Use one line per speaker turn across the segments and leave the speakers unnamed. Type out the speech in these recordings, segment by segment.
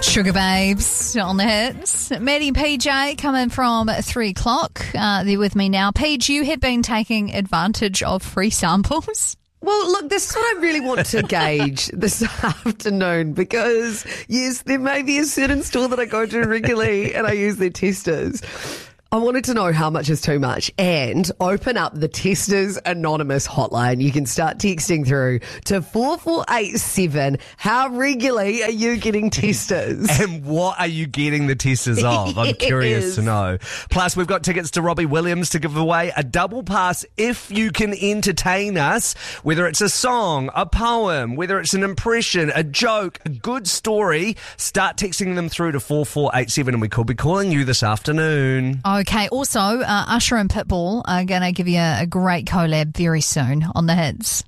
Sugar Babes on the hits. Maddie and PJ coming from 3 o'clock. They're with me now. Paige, you have been taking advantage of free samples.
Well, look, this is what I really want to gauge this afternoon because, yes, there may be a certain store that I go to regularly and I use their testers. I wanted to know how much is too much and open up the Testers Anonymous hotline. You can start texting through to 4487. How regularly are you getting testers?
And what are you getting the testers of? I'm curious to know. Plus, we've got tickets to Robbie Williams to give away, a double pass if you can entertain us, whether it's a song, a poem, whether it's an impression, a joke, a good story. Start texting them through to 4487 and we could be calling you this afternoon.
Okay, also, Usher and Pitbull are going to give you a great collab very soon on the hits.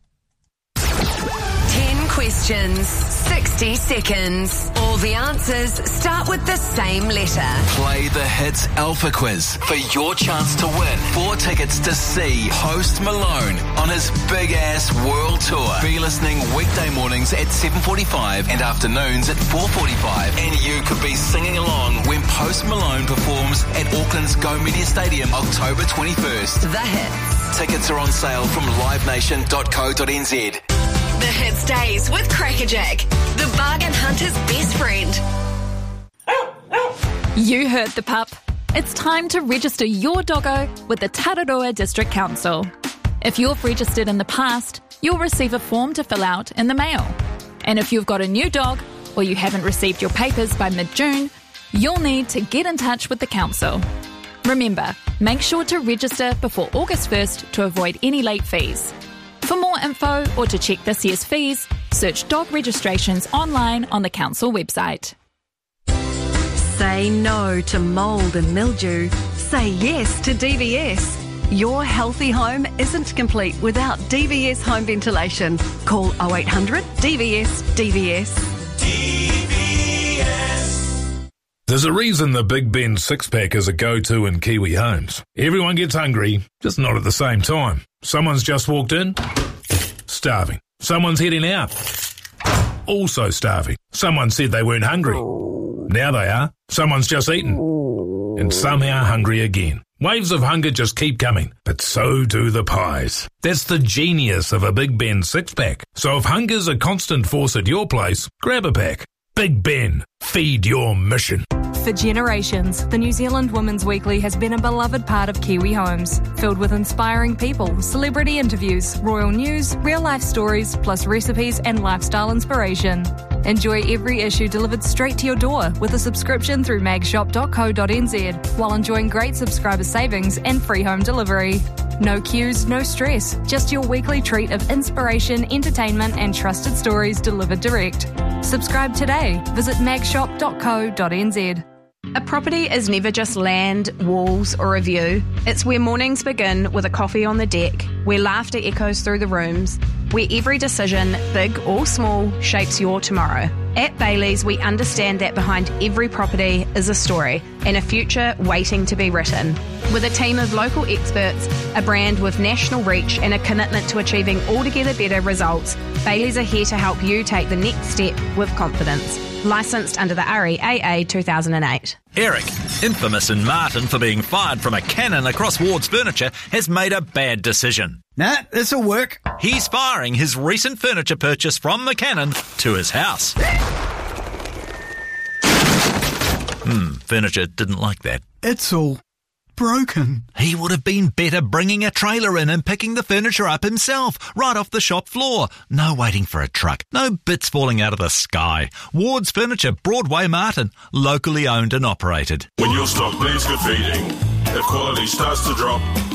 10 questions, 60 seconds. All the answers start with the same letter.
Play the Hits Alpha Quiz for your chance to win 4 tickets to see Post Malone on his big-ass world tour. Be listening weekday mornings at 7:45 and afternoons at 4:45. And you could be singing along when Post Malone performs at Auckland's Go Media Stadium October 21st.
The Hits.
Tickets are on sale from livenation.co.nz.
The Hits Days with Crackerjack, the bargain hunter's best friend.
You heard the pup. It's time to register your doggo with the Tararua District Council. If you've registered in the past, you'll receive a form to fill out in the mail. And if you've got a new dog or you haven't received your papers by mid-June, you'll need to get in touch with the council. Remember, make sure to register before August 1st to avoid any late fees. For more info or to check this year's fees, search dog registrations online on the council website.
Say no to mould and mildew. Say yes to DVS. Your healthy home isn't complete without DVS home ventilation. Call 0800 DVS DVS.
There's a reason the Big Ben six-pack is a go-to in Kiwi homes. Everyone gets hungry, just not at the same time. Someone's just walked in, starving. Someone's heading out, also starving. Someone said they weren't hungry. Now they are. Someone's just eaten, and somehow hungry again. Waves of hunger just keep coming, but so do the pies. That's the genius of a Big Ben six-pack. So if hunger's a constant force at your place, grab a pack. Big Ben, feed your mission.
For generations, the New Zealand Women's Weekly has been a beloved part of Kiwi homes, filled with inspiring people, celebrity interviews, royal news, real-life stories, plus recipes and lifestyle inspiration. Enjoy every issue delivered straight to your door with a subscription through magshop.co.nz while enjoying great subscriber savings and free home delivery. No queues, no stress, just your weekly treat of inspiration, entertainment and trusted stories delivered direct. Subscribe today. Visit magshop.co.nz.
A property is never just land, walls or a view. It's where mornings begin with a coffee on the deck, where laughter echoes through the rooms, where every decision, big or small, shapes your tomorrow. At Bailey's, we understand that behind every property is a story and a future waiting to be written. With a team of local experts, a brand with national reach and a commitment to achieving altogether better results, Bailey's are here to help you take the next step with confidence. Licensed under the REAA 2008.
Eric, infamous in Martin for being fired from a cannon across Ward's Furniture, has made a bad decision.
Nah, this'll work.
He's firing his recent furniture purchase from the cannon to his house. Furniture didn't like that.
It's all broken.
He would have been better bringing a trailer in and picking the furniture up himself, right off the shop floor. No waiting for a truck. No bits falling out of the sky. Ward's Furniture, Broadway, Martin. Locally owned and operated.
When your stock needs good feeding, if quality starts to drop,